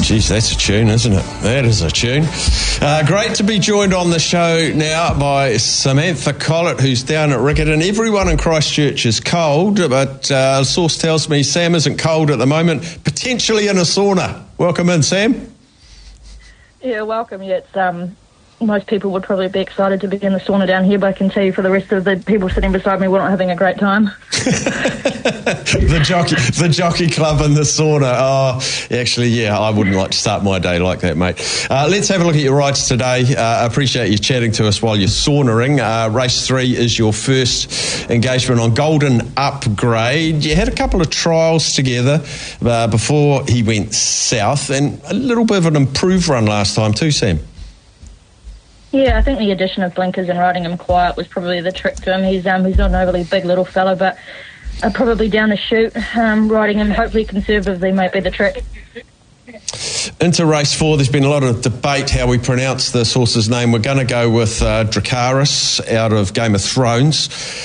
Geez, that's a tune, isn't it? That is a tune. Great to be joined on the show now by Samantha Collett, who's down at Riccarton. Everyone in Christchurch is cold, but a source tells me Sam isn't cold at the moment, potentially in a sauna. Welcome in, Sam. Yeah, welcome. Yeah, it's most people would probably be excited to be in the sauna down here, but I can tell you for the rest of the people sitting beside me, we're not having a great time. the jockey club and the sauna. Oh, actually, yeah, I wouldn't like to start my day like that, mate. Let's have a look at your rides today. I appreciate you chatting to us while you're saunering. Race 3 is your first engagement on Golden Upgrade. You had a couple of trials together before he went south, and a little bit of an improved run last time too, Sam. Yeah, I think the addition of blinkers and riding him quiet was probably the trick to him. He's not an overly big little fellow, but probably down the chute, riding him hopefully conservatively might be the trick. Into race 4, there's been a lot of debate how we pronounce this horse's name. We're going to go with Dracarys out of Game of Thrones.